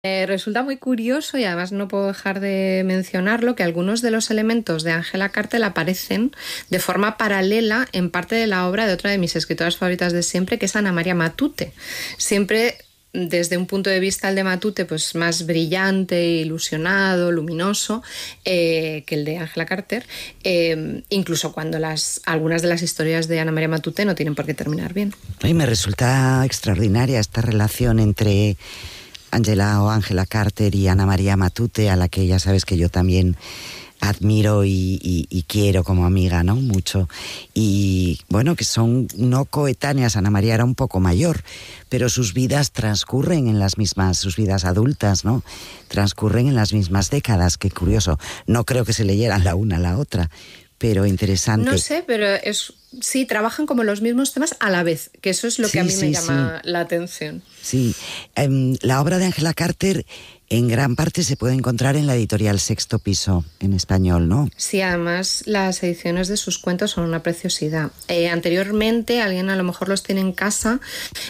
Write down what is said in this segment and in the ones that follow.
Resulta muy curioso y además no puedo dejar de mencionarlo que algunos de los elementos de Angela Carter aparecen de forma paralela en parte de la obra de otra de mis escritoras favoritas de siempre, que es Ana María Matute. Siempre desde un punto de vista el de Matute pues más brillante, ilusionado, luminoso que el de Angela Carter, incluso cuando algunas de las historias de Ana María Matute no tienen por qué terminar bien. Y me resulta extraordinaria esta relación entre Angela Carter y Ana María Matute, a la que ya sabes que yo también admiro y quiero como amiga, ¿no? Mucho. Y bueno, que son no coetáneas. Ana María era un poco mayor, pero sus vidas transcurren en las mismas, sus vidas adultas, ¿no? Transcurren en las mismas décadas. Qué curioso. No creo que se leyeran la una a la otra, pero interesante. No sé, pero sí, trabajan como los mismos temas a la vez, que eso es lo que a mí me llama la atención. Sí, la obra de Angela Carter en gran parte se puede encontrar en la editorial Sexto Piso, en español, ¿no? Sí, además las ediciones de sus cuentos son una preciosidad. Anteriormente, alguien a lo mejor los tiene en casa,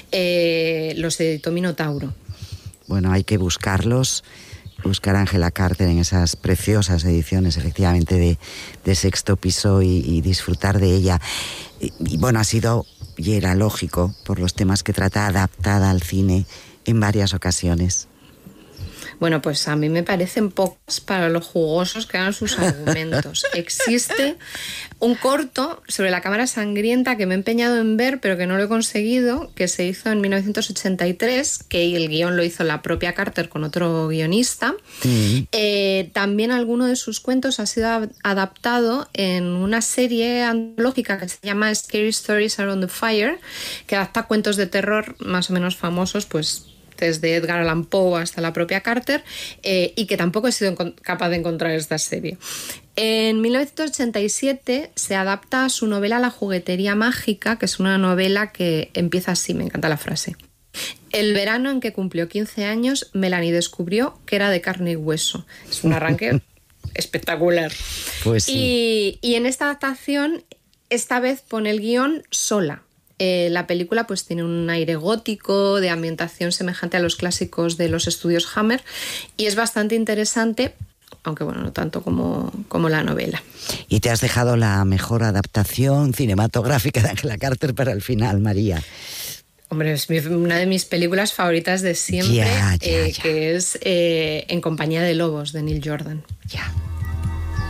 los editó Minotauro. Bueno, hay que buscarlos, buscar a Angela Carter en esas preciosas ediciones, efectivamente, de Sexto Piso y disfrutar de ella. Y bueno, ha sido, y era lógico, por los temas que trata, adaptada al cine en varias ocasiones. Bueno, pues a mí me parecen pocas para lo jugosos que eran sus argumentos. Existe un corto sobre la cámara sangrienta que me he empeñado en ver, pero que no lo he conseguido, que se hizo en 1983, que el guión lo hizo la propia Carter con otro guionista. También alguno de sus cuentos ha sido adaptado en una serie antológica que se llama Scary Stories Around the Fire, que adapta cuentos de terror más o menos famosos, pues desde Edgar Allan Poe hasta la propia Carter, y que tampoco he sido capaz de encontrar esta serie. En 1987 se adapta su novela La juguetería mágica, que es una novela que empieza así, me encanta la frase. El verano en que cumplió 15 años, Melanie descubrió que era de carne y hueso. Es un arranque espectacular. Pues sí. Y en esta adaptación, esta vez pone el guión sola. La película pues tiene un aire gótico, de ambientación semejante a los clásicos de los estudios Hammer, y es bastante interesante, aunque bueno, no tanto como la novela. Y te has dejado la mejor adaptación cinematográfica de Angela Carter para el final, María. Hombre, es una de mis películas favoritas de siempre, que es En compañía de lobos, de Neil Jordan. Ya.